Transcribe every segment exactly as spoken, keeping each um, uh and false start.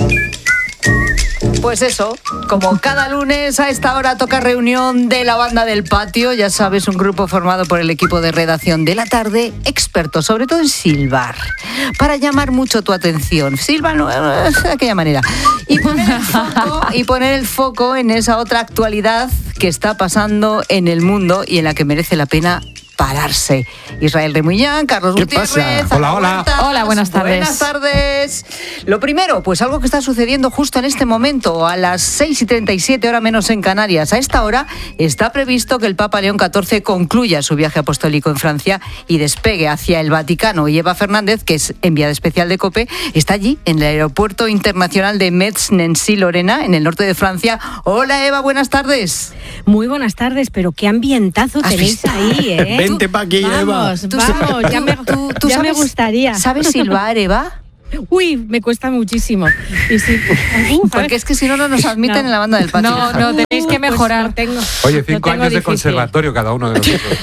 Pues eso, como cada lunes a esta hora toca reunión de la banda del patio, ya sabes, un grupo formado por el equipo de redacción de La Tarde, expertos sobre todo en silbar, para llamar mucho tu atención. Silba no, de aquella manera. Y poner el foco, y poner el foco en esa otra actualidad que está pasando en el mundo y en la que merece la pena pararse. Israel Remullán, Carlos ¿Qué Gutiérrez. pasa? Hola, hola. Huertas. Hola, buenas tardes. Buenas tardes. Lo primero, pues algo que está sucediendo justo en este momento, a las seis y treinta y siete, hora menos en Canarias. A esta hora está previsto que el Papa León catorce concluya su viaje apostólico en Francia y despegue hacia el Vaticano. Y Eva Fernández, que es enviada especial de COPE, está allí, en el aeropuerto internacional de Metz-Nancy-Lorena, en el norte de Francia. Hola, Eva, buenas tardes. Muy buenas tardes, pero qué ambientazo tenéis ahí, ¿eh? Vente pa' aquí, Eva. Vamos, vamos, ya me, tú, tú ya sabes, me gustaría. ¿Sabes silbar, Eva? Uy, me cuesta muchísimo. Y sí, porque es que si no, no nos admiten no. en la banda del patio. No, no, tenéis que mejorar. Pues no tengo, Oye, cinco no tengo años de difícil. conservatorio cada uno de nosotros.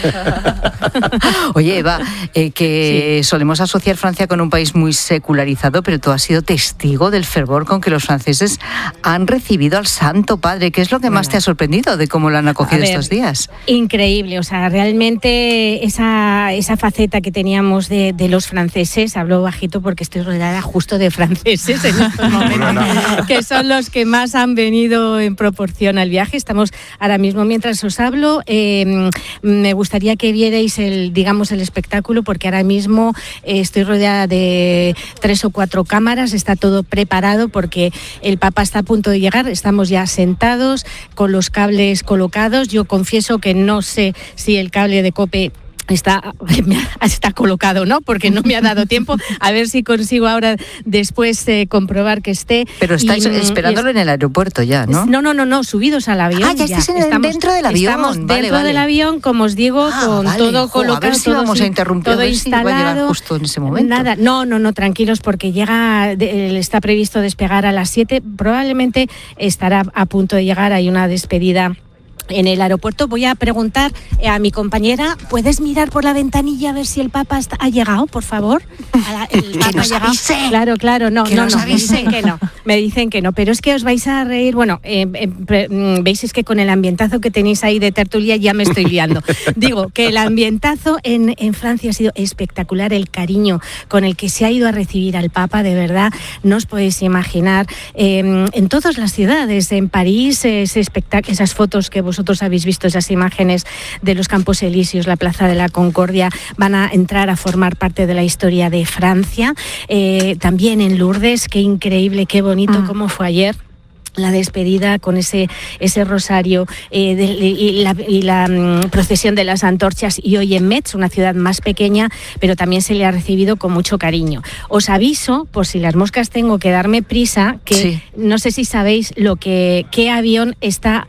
Oye, Eva, eh, que sí. solemos asociar Francia con un país muy secularizado, pero tú has sido testigo del fervor con que los franceses han recibido al Santo Padre. ¿Qué es lo que más bueno. te ha sorprendido de cómo lo han acogido ver, estos días? Increíble, o sea, realmente esa, esa faceta que teníamos de, de los franceses, hablo bajito porque estoy rodeada justo de franceses en estos momentos, que son los que más han venido en proporción al viaje. Estamos ahora mismo, mientras os hablo, eh, me gustaría que vierais el, digamos, el espectáculo, porque ahora mismo eh, estoy rodeada de tres o cuatro cámaras, está todo preparado porque el Papa está a punto de llegar, estamos ya sentados con los cables colocados. Yo confieso que no sé si el cable de COPE Está, está colocado, ¿no? Porque no me ha dado tiempo. A ver si consigo ahora después eh, comprobar que esté. Pero estáis y, esperándolo y es, en el aeropuerto ya, ¿no? No, no, no, no, subidos al avión. Ah, ya, ya. estáis estamos, dentro del avión. Estamos vale, dentro vale. del avión, como os digo, ah, con vale. todo Jo, colocado. A ver si vamos a interrumpir, todo a ver si va a llegar justo en ese momento. Nada, no, no, no, tranquilos, porque llega, de, está previsto despegar a las siete. Probablemente estará a punto de llegar. Hay una despedida en el aeropuerto. Voy a preguntar a mi compañera, ¿puedes mirar por la ventanilla a ver si el Papa está, ha llegado, por favor? La, el Papa que nos ha llegado. avise. Claro, claro, no, que no, nos no, avise. me dicen que no, me dicen que no, pero es que os vais a reír. Bueno, eh, eh, veis es que con el ambientazo que tenéis ahí de tertulia ya me estoy liando. Digo que el ambientazo en, en Francia ha sido espectacular, el cariño con el que se ha ido a recibir al Papa, de verdad, no os podéis imaginar. Eh, en todas las ciudades, en París, ese espectáculo, esas fotos que vosotros habéis visto, esas imágenes de los Campos Elíseos, la Plaza de la Concordia, van a entrar a formar parte de la historia de Francia. Eh, también en Lourdes, qué increíble, qué bonito, ah. cómo fue ayer la despedida con ese ese rosario eh, de, y la, y la um, procesión de las antorchas, y hoy en Metz, una ciudad más pequeña, pero también se le ha recibido con mucho cariño. Os aviso, por si las moscas tengo que darme prisa, que sí. no sé si sabéis lo que qué avión está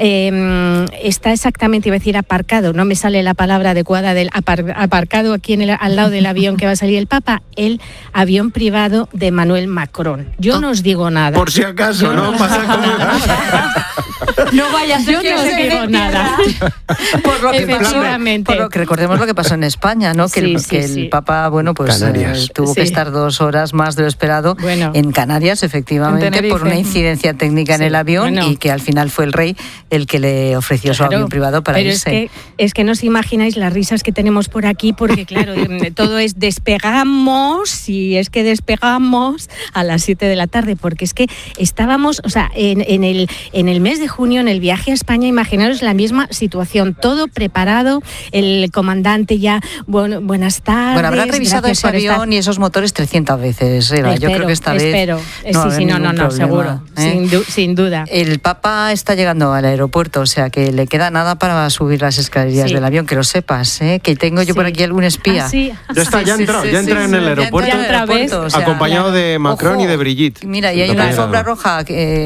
eh, está exactamente, iba a decir aparcado, no me sale la palabra adecuada del apar, aparcado aquí en el, al lado del avión que va a salir el Papa, el avión privado de Emmanuel Macron. Yo oh, no os digo nada. Por si acaso, Yo ¿no? no Pasa No vayas, yo no os digo nada. Por lo, que Efectivamente. pasó, por lo que recordemos lo que pasó en España, ¿no? Que, sí, el, sí, que sí. el Papa, bueno, pues eh, tuvo sí. que estar dos horas más de lo esperado bueno. en Canarias, efectivamente, en por una incidencia técnica sí. en el avión, bueno. y que al final fue el rey el que le ofreció claro, su avión privado para pero irse. Es que, es que no os imagináis las risas que tenemos por aquí, porque claro, todo es despegamos, y es que despegamos a las siete de la tarde, porque es que estábamos, o sea, en, en, el, en el mes de junio, en el viaje a España, imaginaros la misma situación, todo preparado, el comandante ya, bueno, buenas tardes. Bueno, habrán revisado ese avión estar... y esos motores trescientas veces, Eva. Espero, Yo creo que esta espero. vez no sí, sí, no, no, no, seguro, ¿eh? sin, du- sin duda. El Papa está llegando al aeropuerto, o sea que le queda nada para subir las escaleras sí. del avión, que lo sepas, ¿eh? Que tengo yo sí. por aquí algún espía. ¿Ah, sí? Ya está, ya entra, sí, sí, ya entra sí, en el aeropuerto, ya entra, o sea, acompañado de Macron ojo, y de Brigitte. Mira, y hay una alfombra roja que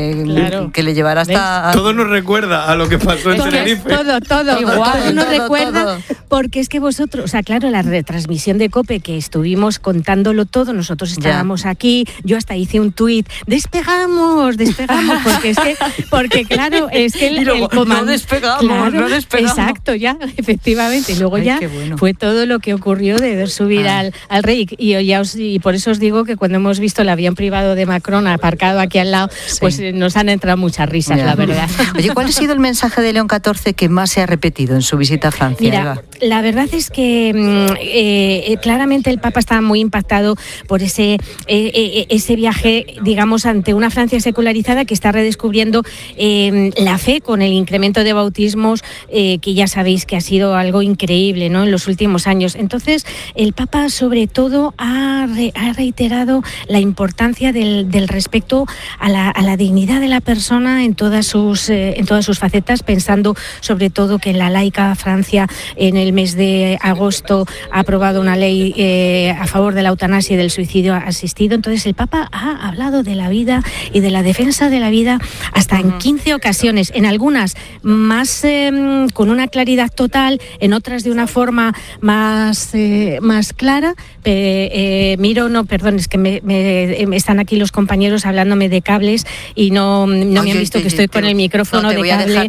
que, Claro. que le llevará hasta... Todo nos recuerda a lo que pasó en Todo, Tenerife. todo, todo, Igual, todo nos todo, recuerda, todo. porque es que vosotros, o sea, claro, la retransmisión de COPE que estuvimos contándolo todo, nosotros estábamos Ya. aquí, yo hasta hice un tuit, despegamos, despegamos, porque es que, porque claro, es que el, Y luego, el comando- no despegamos, no despegamos. Exacto, ya, efectivamente, y luego Ay, ya qué bueno. fue todo lo que ocurrió de ver subir Ah. al, al rey, y, y ya os- y por eso os digo que cuando hemos visto el avión privado de Macron aparcado aquí al lado, Sí. pues eh, nos han entrado muchas risas, Ya. la verdad. Oye, ¿cuál ha sido el mensaje de León catorce que más se ha repetido en su visita a Francia? Mira, Eva? la verdad es que mm, eh, eh, claramente el Papa estaba muy impactado por ese, eh, eh, ese viaje, digamos, ante una Francia secularizada que está redescubriendo eh, la fe con el incremento de bautismos, eh, que ya sabéis que ha sido algo increíble, ¿no?, en los últimos años. Entonces, el Papa sobre todo ha, re- ha reiterado la importancia del, del respeto a la, a la dignidad de la persona en todas sus eh, en todas sus facetas, pensando sobre todo que la laica Francia en el mes de agosto ha aprobado una ley eh, a favor de la eutanasia y del suicidio asistido. Entonces el Papa ha hablado de la vida y de la defensa de la vida hasta en quince ocasiones, en algunas más eh, con una claridad total, en otras de una forma más, eh, más clara. Eh, eh, miro, no, perdón, es que me, me- me están aquí los compañeros hablándome de cables y no, no me Oye, han visto te- que estoy te- con el micrófono no, te de voy a cable. dejar,